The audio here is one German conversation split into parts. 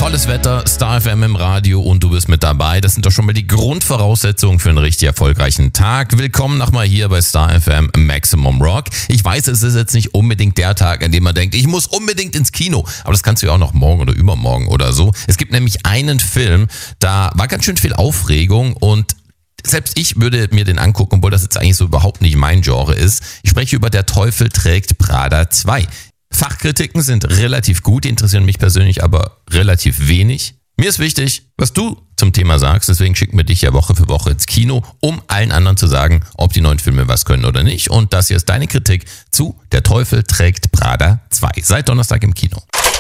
Tolles Wetter, Star FM im Radio und du bist mit dabei. Das sind doch schon mal die Grundvoraussetzungen für einen richtig erfolgreichen Tag. Willkommen nochmal hier bei Star FM Maximum Rock. Ich weiß, es ist jetzt nicht unbedingt der Tag, an dem man denkt, ich muss unbedingt ins Kino. Aber das kannst du ja auch noch morgen oder übermorgen oder so. Es gibt nämlich einen Film, da war ganz schön viel Aufregung und selbst ich würde mir den angucken, obwohl das jetzt eigentlich so überhaupt nicht mein Genre ist. Ich spreche über Der Teufel trägt Prada 2. Fachkritiken sind relativ gut, die interessieren mich persönlich aber relativ wenig. Mir ist wichtig, was du zum Thema sagst, deswegen schicken wir dich ja Woche für Woche ins Kino, um allen anderen zu sagen, ob die neuen Filme was können oder nicht. Und das hier ist deine Kritik zu Der Teufel trägt Prada 2. Seit Donnerstag im Kino.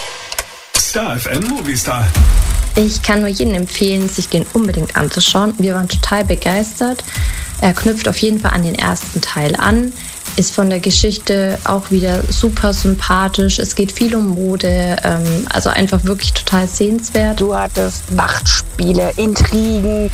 Star FM Movie Star. Ich kann nur jedem empfehlen, sich den unbedingt anzuschauen. Wir waren total begeistert. Er knüpft auf jeden Fall an den ersten Teil an. Ist von der Geschichte auch wieder super sympathisch. Es geht viel um Mode, also einfach wirklich total sehenswert. Du hattest Machtspiele, Intrigen,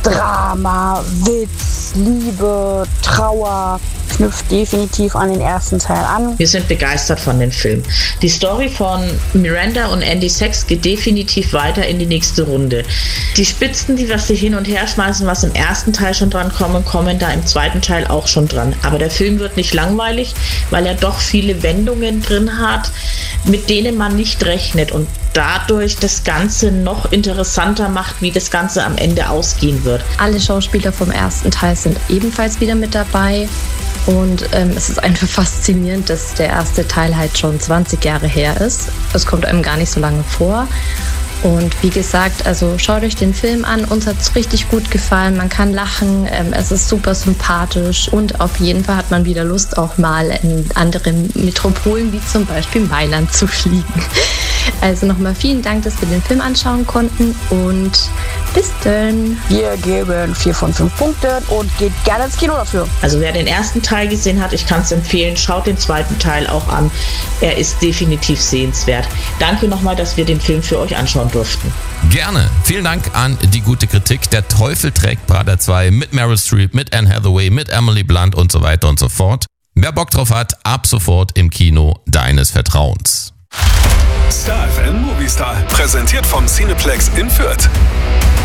Drama, Witz, Liebe, Trauer. Knüpft definitiv an den ersten Teil an. Wir sind begeistert von dem Film. Die Story von Miranda und Andy Sachs geht definitiv weiter in die nächste Runde. Die Spitzen, die was sie hin und her schmeißen, was im ersten Teil schon dran kommen da im zweiten Teil auch schon dran. Aber der Film wird nicht langweilig, weil er doch viele Wendungen drin hat, mit denen man nicht rechnet und dadurch das Ganze noch interessanter macht, wie das Ganze am Ende ausgehen wird. Alle Schauspieler vom ersten Teil sind ebenfalls wieder mit dabei. Und es ist einfach faszinierend, dass der erste Teil halt schon 20 Jahre her ist. Das kommt einem gar nicht so lange vor. Und wie gesagt, also schaut euch den Film an. Uns hat es richtig gut gefallen. Man kann lachen. Es ist super sympathisch. Und auf jeden Fall hat man wieder Lust, auch mal in andere Metropolen, wie zum Beispiel Mailand, zu fliegen. Also nochmal vielen Dank, dass wir den Film anschauen konnten. Und bis dann. Wir geben 4 von 5 Punkten und geht gerne ins Kino dafür. Also wer den ersten Teil gesehen hat, ich kann es empfehlen, schaut den zweiten Teil auch an. Er ist definitiv sehenswert. Danke nochmal, dass wir den Film für euch anschauen durften. Gerne. Vielen Dank an die gute Kritik. Der Teufel trägt Prada 2 mit Meryl Streep, mit Anne Hathaway, mit Emily Blunt und so weiter und so fort. Wer Bock drauf hat, ab sofort im Kino deines Vertrauens. Star FM Movie Star. Präsentiert vom Cineplex in Fürth.